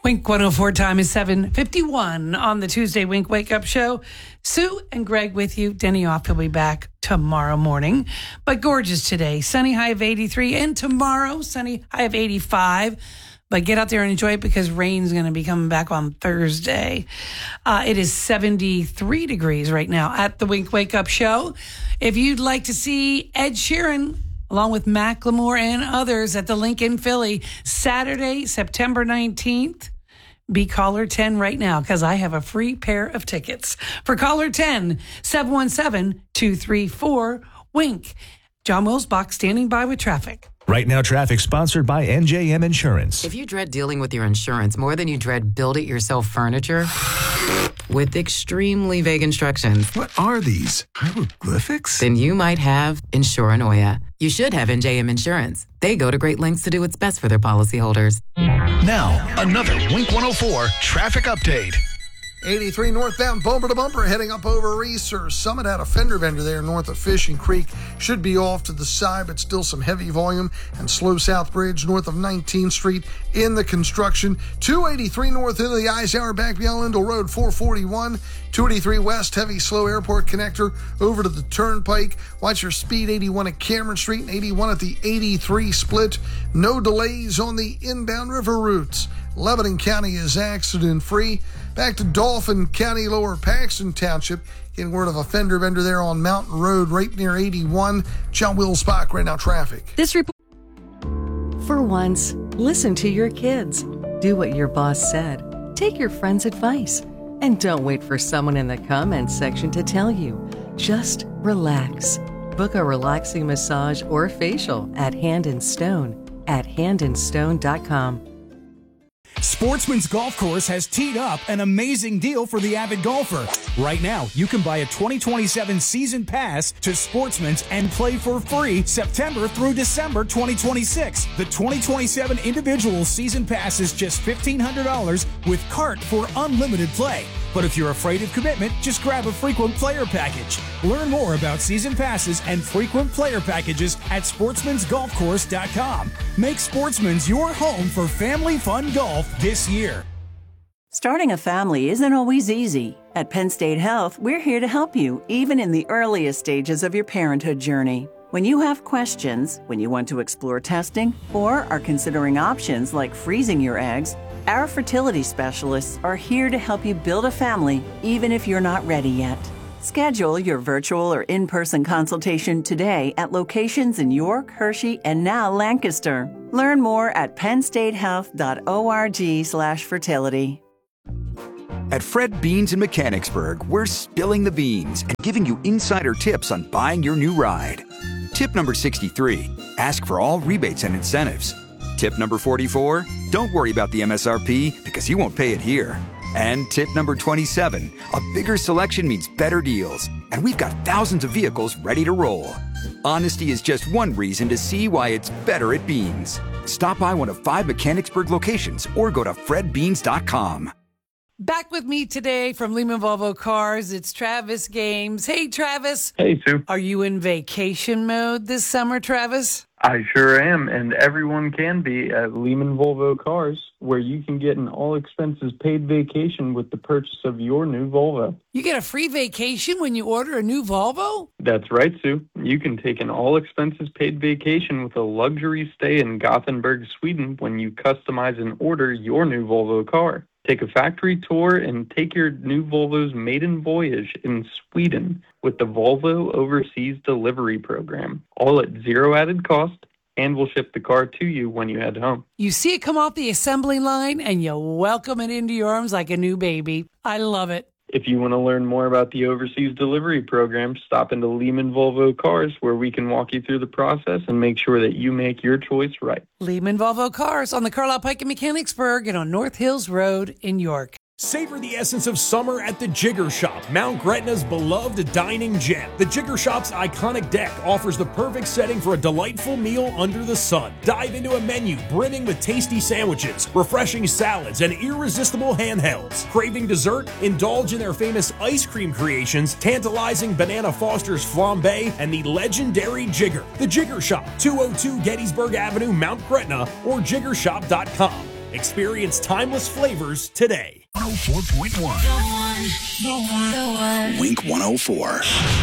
Wink 104 time is 7:51 on the Tuesday Wink Wake Up Show. Sue and Greg with you. Denny off. He'll be back tomorrow morning. But gorgeous today. Sunny high of 83. And tomorrow, sunny high of 85. But get out there and enjoy it because rain's going to be coming back on Thursday. It is 73 degrees right now at the Wink Wake Up Show. If you'd like to see Ed Sheeran, along with Macklemore and others at the Lincoln Philly, Saturday, September 19th, be caller 10 right now because I have a free pair of tickets. For caller 10, 717-234-WINK. John Wilsbach standing by with traffic. Right Now Traffic sponsored by NJM Insurance. If you dread dealing with your insurance more than you dread build-it-yourself furniture, with extremely vague instructions, What are these? Hieroglyphics? then you might have Insuranoia. You should have NJM Insurance. They go to great lengths to do what's best for their policyholders. Now, another Wink 104 traffic update. 83 northbound bumper to bumper heading up over Reeser. Summit had a fender bender there north of Fishing Creek. Should be off to the side, but still some heavy volume. And slow South Bridge north of 19th Street in the construction. 283 north into the Eisenhower back beyond Lindell Road, 441. 283 west, heavy slow airport connector over to the Turnpike. Watch your speed 81 at Cameron Street and 81 at the 83 split. No delays on the inbound river routes. Lebanon County is accident-free. Back to Dauphin County, Lower Paxton Township. Getting word of a fender bender there on Mountain Road right near 81. John Wilsbach, Right Now Traffic. This report. For once, listen to your kids. Do what your boss said. Take your friend's advice. And don't wait for someone in the comments section to tell you. Just relax. Book a relaxing massage or facial at Hand and Stone at handandstone.com. Sportsman's Golf Course has teed up an amazing deal for the avid golfer. Right now, you can buy a 2027 season pass to Sportsman's and play for free September through December 2026. The 2027 individual season pass is just $1,500 with cart for unlimited play. But if you're afraid of commitment, just grab a frequent player package. Learn more about season passes and frequent player packages at sportsmansgolfcourse.com. Make Sportsman's your home for family fun golf this year. Starting a family isn't always easy. At Penn State Health, we're here to help you, even in the earliest stages of your parenthood journey. When you have questions, when you want to explore testing, or are considering options like freezing your eggs, our fertility specialists are here to help you build a family, even if you're not ready yet. Schedule your virtual or in-person consultation today at locations in York, Hershey, and now Lancaster. Learn more at pennstatehealth.org/fertility. At Fred Beans in Mechanicsburg, we're spilling the beans and giving you insider tips on buying your new ride. Tip number 63, ask for all rebates and incentives. Tip number 44, don't worry about the MSRP because you won't pay it here. And tip number 27, a bigger selection means better deals. And we've got thousands of vehicles ready to roll. Honesty is just one reason to see why it's better at Beans. Stop by one of 5 Mechanicsburg locations or go to fredbeans.com. Back with me today from Lehman Volvo Cars, it's Travis Games. Hey, Travis. Hey, Sue. Are you in vacation mode this summer, Travis? I sure am, and everyone can be at Lehman Volvo Cars, where you can get an all-expenses-paid vacation with the purchase of your new Volvo. You get a free vacation when you order a new Volvo? That's right, Sue. You can take an all-expenses-paid vacation with a luxury stay in Gothenburg, Sweden when you customize and order your new Volvo car. Take a factory tour and take your new Volvo's maiden voyage in Sweden with the Volvo Overseas Delivery Program, all at zero added cost, and we'll ship the car to you when you head home. You see it come off the assembly line and you welcome it into your arms like a new baby. I love it. If you want to learn more about the Overseas Delivery Program, stop into Lehman Volvo Cars, where we can walk you through the process and make sure that you make your choice right. Lehman Volvo Cars on the Carlisle Pike in Mechanicsburg and on North Hills Road in York. Savor the essence of summer at the Jigger Shop, Mount Gretna's beloved dining gem. The Jigger Shop's iconic deck offers the perfect setting for a delightful meal under the sun. Dive into a menu brimming with tasty sandwiches, refreshing salads, and irresistible handhelds. Craving dessert? Indulge in their famous ice cream creations, tantalizing Banana Foster's flambe, and the legendary Jigger. The Jigger Shop, 202 Gettysburg Avenue, Mount Gretna, or jiggershop.com. Experience timeless flavors today. 104.1. Wink 104.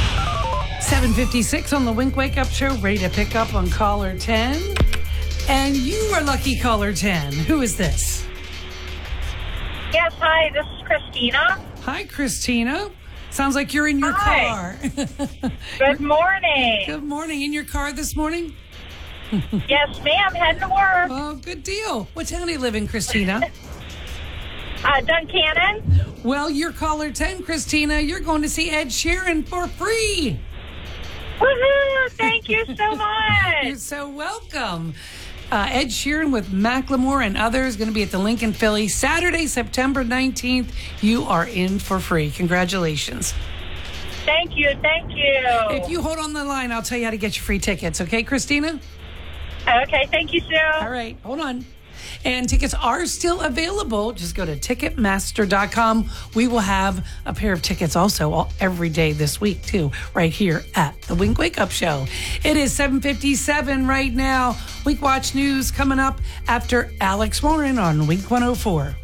7:56 on the Wink Wake Up Show, ready to pick up on caller 10. And you are lucky caller 10. Who is this? Yes, hi, this is Christina. Hi, Christina. Sounds like you're in your car. Good morning. Good morning. In your car this morning? Yes, ma'am. Heading to work. Oh, good deal. What town do you live in, Christina? Duncannon. Well, you're caller 10, Christina. You're going to see Ed Sheeran for free. Woohoo! Thank you so much. You're so welcome. Ed Sheeran with Macklemore and others going to be at the Lincoln Philly Saturday, September 19th. You are in for free. Congratulations. Thank you. If you hold on the line, I'll tell you how to get your free tickets. Okay, Christina? Okay, thank you, Sue. All right, hold on. And tickets are still available. Just go to Ticketmaster.com. We will have a pair of tickets also every day this week, too, right here at the Wink Wake Up Show. It is 7:57 right now. Wink Watch News coming up after Alex Warren on Wink 104.